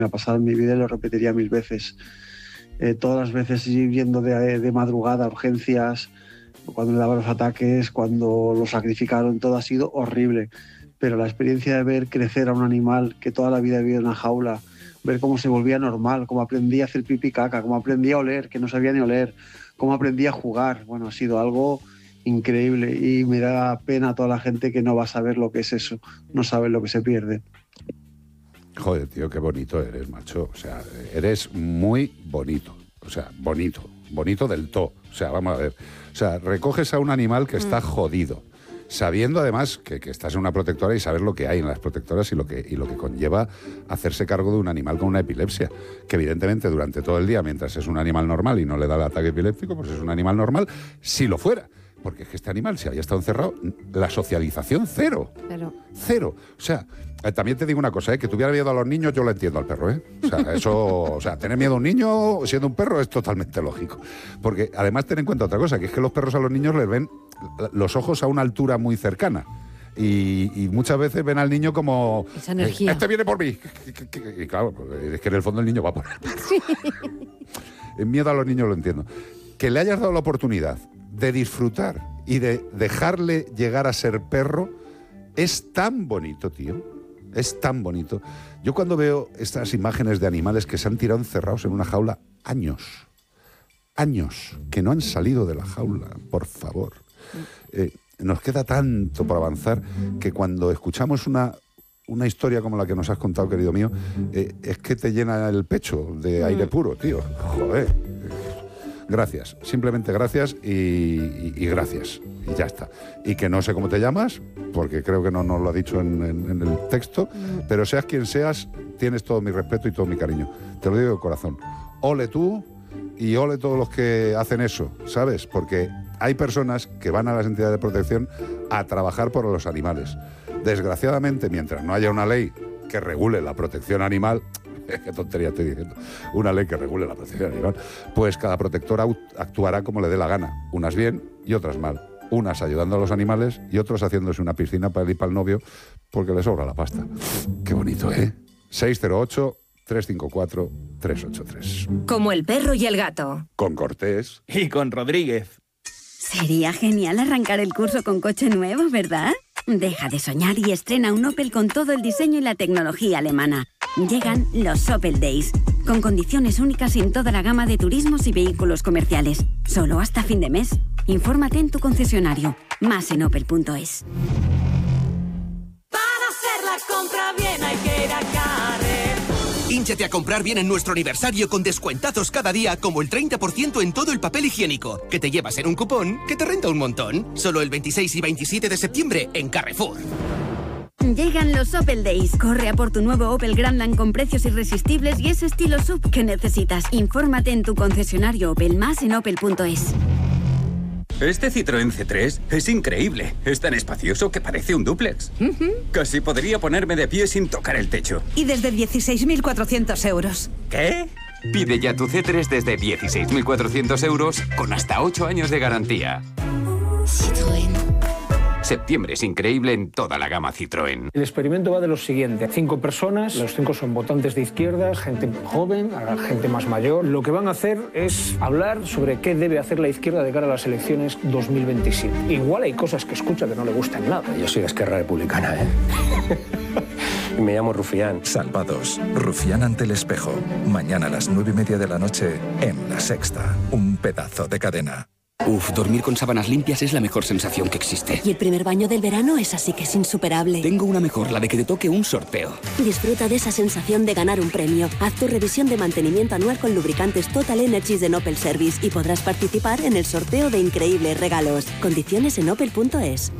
Me ha pasado en mi vida y lo repetiría 1000 veces. Todas las veces yendo de madrugada a urgencias, cuando le daban los ataques, cuando lo sacrificaron, todo ha sido horrible. Pero la experiencia de ver crecer a un animal que toda la vida ha vivido en una jaula, ver cómo se volvía normal, cómo aprendía a hacer pipí caca, cómo aprendía a oler, que no sabía ni oler, cómo aprendía a jugar, bueno, ha sido algo increíble y me da pena a toda la gente que no va a saber lo que es eso, no sabe lo que se pierde. Joder, tío, qué bonito eres, macho. O sea, eres muy bonito. O sea, bonito. Bonito del todo. O sea, vamos a ver. O sea, recoges a un animal que está jodido, sabiendo además que estás en una protectora y sabes lo que hay en las protectoras y lo que conlleva hacerse cargo de un animal con una epilepsia. Que evidentemente durante todo el día, mientras es un animal normal y no le da el ataque epiléptico, pues es un animal normal, si lo fuera. Porque es que este animal, si había estado encerrado, la socialización cero. Cero. O sea, también te digo una cosa, que tuviera miedo a los niños, yo lo entiendo al perro, O sea, eso, o sea, tener miedo a un niño siendo un perro es totalmente lógico. Porque además ten en cuenta otra cosa, que es que los perros a los niños les ven los ojos a una altura muy cercana. Y muchas veces ven al niño como... Esa energía. Este viene por mí. Y claro, es que en el fondo el niño va por el perro. Sí. El miedo a los niños lo entiendo. Que le hayas dado la oportunidad de disfrutar y de dejarle llegar a ser perro es tan bonito, tío. Es tan bonito. Yo cuando veo estas imágenes de animales que se han tirado encerrados en una jaula años, que no han salido de la jaula, por favor. Nos queda tanto por avanzar que cuando escuchamos una historia como la que nos has contado, querido mío, es que te llena el pecho de aire puro, tío. Joder. Gracias, simplemente gracias y gracias. Y ya está. Y que no sé cómo te llamas, porque creo que no nos lo ha dicho en el texto, pero seas quien seas, tienes todo mi respeto y todo mi cariño. Te lo digo de corazón. Ole tú y ole todos los que hacen eso, ¿sabes? Porque hay personas que van a las entidades de protección a trabajar por los animales. Desgraciadamente, mientras no haya una ley que regule la protección animal... qué tontería estoy diciendo, una ley que regule la protección animal, pues cada protectora actuará como le dé la gana, unas bien y otras mal, unas ayudando a los animales y otros haciéndose una piscina para él y para el novio porque le sobra la pasta. Qué bonito, 608-354-383. Como el perro y el gato. Con Cortés. Y con Rodríguez. Sería genial arrancar el curso con coche nuevo, ¿verdad? Deja de soñar y estrena un Opel con todo el diseño y la tecnología alemana. Llegan los Opel Days, con condiciones únicas en toda la gama de turismos y vehículos comerciales. Solo hasta fin de mes. Infórmate en tu concesionario. Más en opel.es. Para hacer la compra bien hay que ir a Carrefour. Hínchate a comprar bien en nuestro aniversario con descuentazos cada día, como el 30% en todo el papel higiénico, que te llevas en un cupón que te renta un montón. Solo el 26 y 27 de septiembre en Carrefour. Llegan los Opel Days. Corre a por tu nuevo Opel Grandland con precios irresistibles y ese estilo SUV que necesitas. Infórmate en tu concesionario Opel, más en opel.es. Este Citroën C3 es increíble. Es tan espacioso que parece un dúplex. Casi podría ponerme de pie sin tocar el techo. Y desde 16.400 euros. ¿Qué? Pide ya tu C3 desde 16.400 euros con hasta 8 años de garantía. Citroën. Septiembre es increíble en toda la gama Citroën. El experimento va de lo siguiente. 5 personas, los 5 son votantes de izquierdas, gente joven, gente más mayor. Lo que van a hacer es hablar sobre qué debe hacer la izquierda de cara a las elecciones 2027. Igual hay cosas que escucha que no le gustan nada. Yo soy de Esquerra Republicana, Y me llamo Rufián. Salvados. Rufián ante el espejo. Mañana a las 9:30 de la noche en La Sexta. Un pedazo de cadena. Uf, dormir con sábanas limpias es la mejor sensación que existe. Y el primer baño del verano es así que es insuperable. Tengo una mejor, la de que te toque un sorteo. Disfruta de esa sensación de ganar un premio. Haz tu revisión de mantenimiento anual con lubricantes Total Energies de Opel Service y podrás participar en el sorteo de increíbles regalos. Condiciones en opel.es.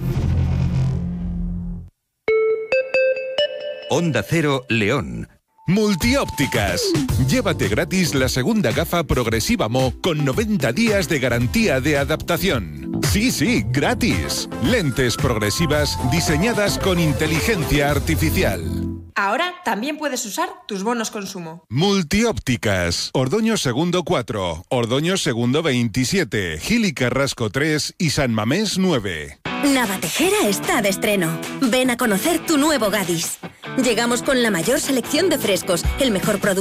Onda Cero, León. Multiópticas. Llévate gratis la segunda gafa progresiva Mo con 90 días de garantía de adaptación. Sí, gratis. Lentes progresivas diseñadas con inteligencia artificial. Ahora también puedes usar tus bonos consumo. Multiópticas. Ordoño Segundo 4, Ordoño Segundo 27, Gil y Carrasco 3 y San Mamés 9. Navatejera está de estreno. Ven a conocer tu nuevo Gadis. Llegamos con la mayor selección de frescos, el mejor producto